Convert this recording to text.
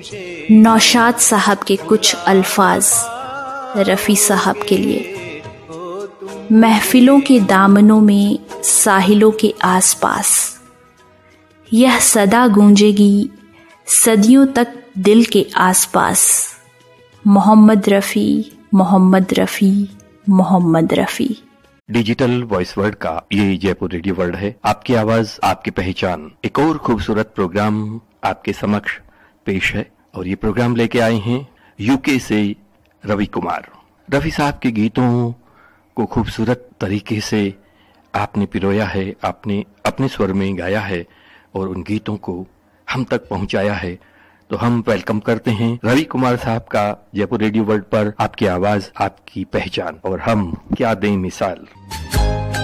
नौशाद साहब के कुछ अल्फाज रफ़ी साहब के लिए। महफिलों के दामनों में, साहिलों के आसपास, यह सदा गूंजेगी सदियों तक दिल के आसपास। Mohammad Rafi, Mohammad Rafi, Mohammad Rafi. Digital voice world का ये जयपुर रेडियो वर्ल्ड है। आपकी आवाज, आपकी पहचान। एक और खूबसूरत प्रोग्राम आपके समक्ष पेश है और ये प्रोग्राम लेके आए हैं यूके से रवि कुमार। रफ़ी साहब के गीतों को खूबसूरत तरीके से आपने पिरोया है, आपने अपने स्वर में गाया है और उन गीतों को हम तक पहुंचाया है। तो हम वेलकम करते हैं रवि कुमार साहब का जयपुर रेडियो वर्ल्ड पर। आपकी आवाज, आपकी पहचान, और हम क्या दें मिसाल।